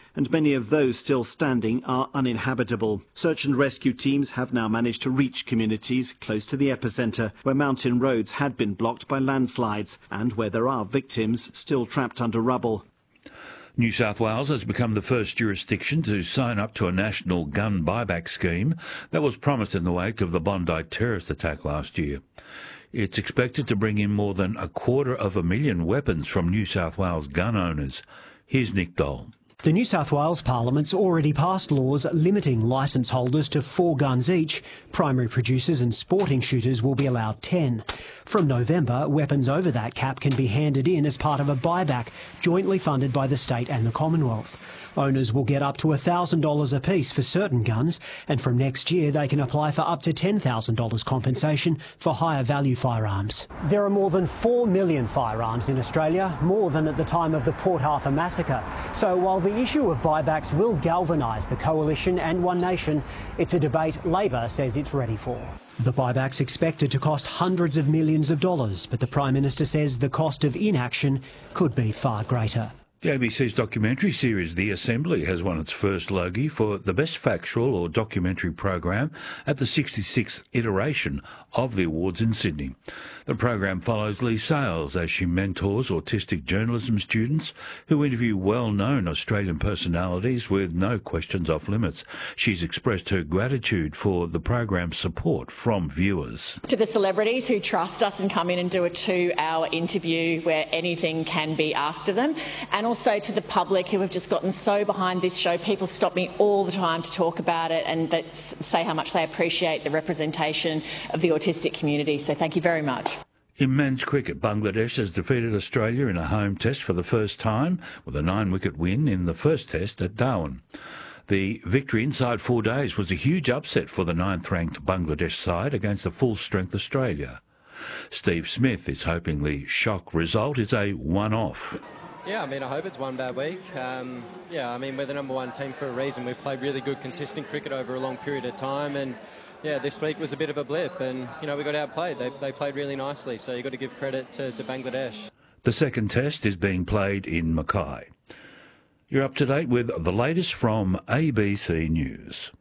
and many of those still standing are uninhabitable. Search and rescue teams have now managed to reach communities close to the epicentre, where mountain roads had been blocked by landslides and where there are victims still trapped under rubble. New South Wales has become the first jurisdiction to sign up to a national gun buyback scheme that was promised in the wake of the Bondi terrorist attack last year. It's expected to bring in more than 250,000 weapons from New South Wales gun owners. Here's Nick Dole. The New South Wales Parliament's already passed laws limiting licence holders to 4 guns each. Primary producers and sporting shooters will be allowed 10. From November, weapons over that cap can be handed in as part of a buyback jointly funded by the state and the Commonwealth. Owners will get up to $1,000 apiece for certain guns, and from next year they can apply for up to $10,000 compensation for higher value firearms. There are more than 4 million firearms in Australia, more than at the time of the Port Arthur massacre. So while the issue of buybacks will galvanise the coalition and One Nation, it's a debate Labor says it's ready for. The buyback's expected to cost hundreds of millions of dollars, but the Prime Minister says the cost of inaction could be far greater. The ABC's documentary series The Assembly has won its first Logie for the Best Factual or Documentary Program at the 66th iteration of the awards in Sydney. The program follows Lee Sales as she mentors autistic journalism students who interview well-known Australian personalities with no questions off limits. She's expressed her gratitude for the program's support from viewers. To the celebrities who trust us and come in and do a 2-hour interview where anything can be asked of them, and also to the public who have just gotten so behind this show. People stop me all the time to talk about it and say how much they appreciate the representation of the autistic community. So thank you very much. In men's cricket, Bangladesh has defeated Australia in a home test for the first time with a 9-wicket win in the first test at Darwin. The victory inside 4 days was a huge upset for the 9th-ranked Bangladesh side against a full-strength Australia. Steve Smith is hoping the shock result is a one-off. Yeah, I mean, I hope it's one bad week. Yeah, I mean, we're the number one team for a reason. We've played really good, consistent cricket over a long period of time, and yeah, this week was a bit of a blip, and you know, we got outplayed. They played really nicely, so you've got to give credit to Bangladesh. The second test is being played in Mackay. You're up to date with the latest from ABC News.